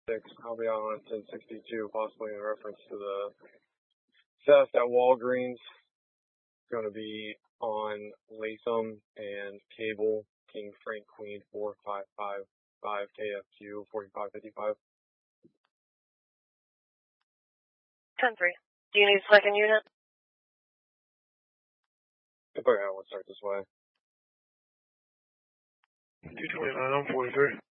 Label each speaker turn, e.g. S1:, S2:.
S1: I'll be on 1062, possibly in reference to the theft at Walgreens. It's going to be on Latham and Cable, King Frank Queen 4555 KFQ 4555.
S2: 10-3. Do you need a second unit?
S1: If I want to start this way.
S3: 229 on 43.